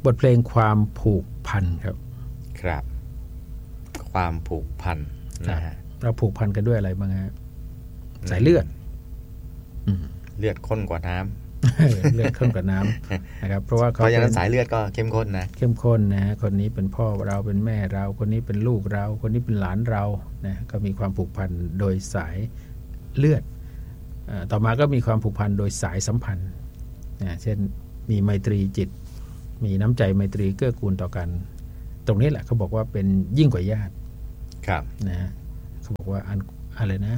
บทเพลงความผูกพันครับครับความผูกพันนะฮะเราผูกพันกันด้วยอะไรบ้างฮะสายเลือดเลือดข้นกว่าน้ำเลือดข้นกว่าน้ำนะครับเพราะว่าเพราะฉะนั้นสายเลือดก็เข้มข้นนะเข้มข้นนะฮะคนนี้เป็นพ่อเราเป็นแม่เราคนนี้เป็นลูกเราคนนี้เป็นหลานเรานะก็มีความผูกพันโดยสายเลือดต่อมาก็มีความผูกพันโดยสายสัมพันธ์เช่นมีไมตรีจิตมีน้ำใจไมตรีเกื้อกูลต่อกันตรงนี้แหละเขาบอกว่าเป็นยิ่งกว่าญาติครับนะเขาบอกว่าอะไรนะ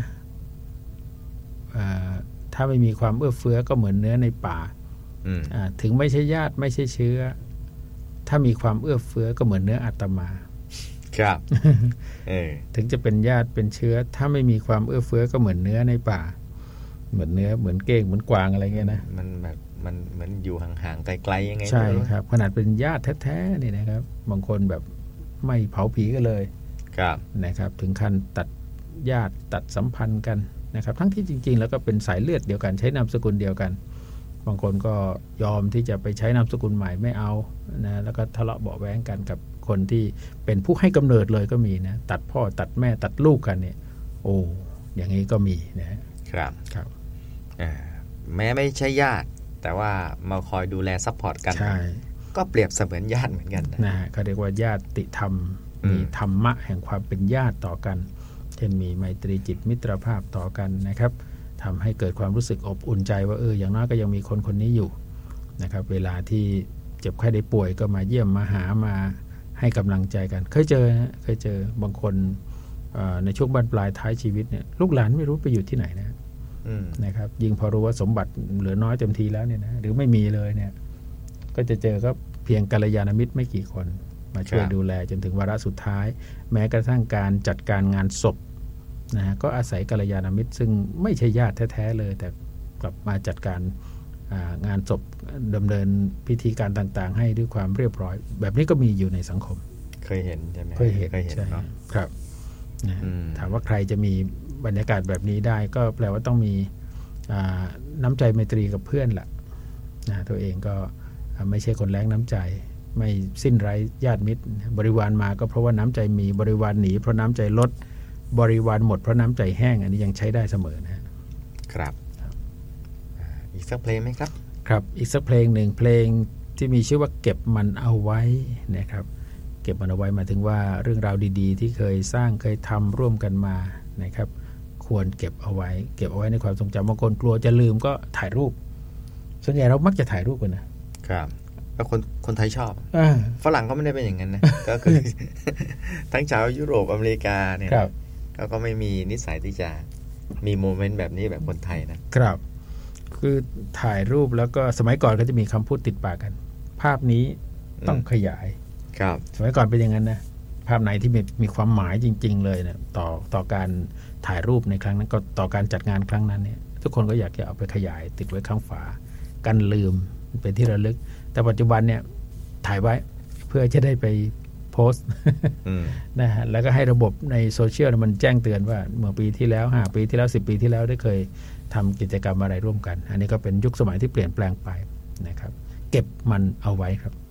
ถ้าไม่มีความเอื้อเฟื้อก็เหมือนเนื้อในป่าถึงไม่ใช่ญาติไม่ใช่เชื้อถ้ามีความเอื้อเฟื้อก็เหมือนเนื้ออาตมาครับถึงจะเป็นญาติเป็นเชื้อถ้าไม่มีความเอื้อเฟื้อก็เหมือนเนื้อในป่าเหมือนเนื้อเหมือนเก้งเหมือนกวางอะไรเงี้ยนะมันแบบมันเหมือนอยู่ห่างๆไกลๆยังไงใช่ครับขนาดเป็นญาติแท้ๆนี่นะครับบางคนแบบไม่เผาผีกันเลยครับนะครับถึงขั้นตัดญาติตัดสัมพันธ์กันนะครับทั้งที่จริงๆแล้วก็เป็นสายเลือดเดียวกันใช้นามสกุลเดียวกันบางคนก็ยอมที่จะไปใช้นามสกุลใหม่ไม่เอานะแล้วก็ทะเลาะเบาะแว้งกันกับคนที่เป็นผู้ให้กำเนิดเลยก็มีนะตัดพ่อตัดแม่ตัดลูกกันเนี่ยโอ้อย่างนี้ก็มีนะครับครับแม้ไม่ใช่ญาติแต่ว่ามาคอยดูแลซัพพอร์ตกันก็เปรียบเสมือนญาติเหมือนกันนะเขาเรียกว่าญาติธรรมมีธรรมะแห่งความเป็นญาติต่อกันเช่นมีไมตรีจิตมิตรภาพต่อกันนะครับทำให้เกิดความรู้สึกอบอุ่นใจว่าอย่างน้อยก็ยังมีคนคนนี้อยู่นะครับเวลาที่เจ็บไข้ได้ป่วยก็มาเยี่ยมมาหามาให้กำลังใจกันเคยเจอบางคนในช่วงบั้นปลายท้ายชีวิตเนี่ยลูกหลานไม่รู้ไปอยู่ที่ไหนนะครับยิ่งพอรู้ว่าสมบัติเหลือน้อยเต็มทีแล้วเนี่ยนะหรือไม่มีเลยเนี่ยก็จะเจอก็เพียงกัลยาณมิตรไม่กี่คนมาช่วยดูแลจนถึงวาระสุดท้ายแม้กระทั่งการจัดการงานศพนะก็อาศัยกัลยาณมิตรซึ่งไม่ใช่ญาติแท้ๆเลยแต่กลับมาจัดการงานศพดำเนินพิธีการต่างๆให้ด้วยความเรียบร้อยแบบนี้ก็มีอยู่ในสังคมเคยเห็นใช่ไหมเคยเห็นเนาะครับถามว่าใครจะมีบรรยากาศแบบนี้ได้ก็แปลว่าต้องมีน้ำใจไมตรีกับเพื่อนแหละนะตัวเองก็ไม่ใช่คนแรงน้ำใจไม่สิ้นไร้ญาติมิตรบริวารมาก็เพราะว่าน้ำใจมีบริวารหนีเพราะน้ำใจลดบริวารหมดเพราะน้ำใจแห้งอันนี้ยังใช้ได้เสมอนะครับอีกสักเพลงไหมครับครับอีกสักเพลงหนึ่งเพลงที่มีชื่อว่าเก็บมันเอาไว้นะครับเก็บมันเอาไว้หมายถึงว่าเรื่องราวดีๆที่เคยสร้างเคยทำร่วมกันมานะครับควรเก็บเอาไว้ในความทรงจำบางคนกลัวจะลืมก็ถ่ายรูปส่วนใหญ่เรามักจะถ่ายรูปกันนะครับแล้วคนไทยชอบฝรั่งก็ไม่ได้เป็นอย่างนั้นนะ ก็คือ ทั้งชาวยุโรปอเมริกาเนี่ยก็ไม่มีนิสัยที่จะมีโมเมนต์แบบนี้แบบคนไทยนะครับคือถ่ายรูปแล้วก็สมัยก่อนก็จะมีคำพูดติดปากกันภาพนี้ต้องขยายครับสมัยก่อนเป็นอย่างนั้นนะภาพไหนที่มีความหมายจริงๆเลยเนี่ยต่อการถ่ายรูปในครั้งนั้นก็ต่อการจัดงานครั้งนั้นเนี่ยทุกคนก็อยากจะเอาไปขยายติดไว้ข้างฝากันลืมเป็นที่ระลึกแต่ปัจจุบันเนี่ยถ่ายไว้เพื่อจะได้ไปโพสต์นะฮะแล้วก็ให้ระบบในโซเชียลมันแจ้งเตือนว่าเมื่อปีที่แล้ว5ปีที่แล้ว10ปีที่แล้วได้เคยทำกิจกรรมอะไรร่วมกันอันนี้ก็เป็นยุคสมัยที่เปลี่ยนแปลงไปนะครับเก็บมันเอาไว้ครับ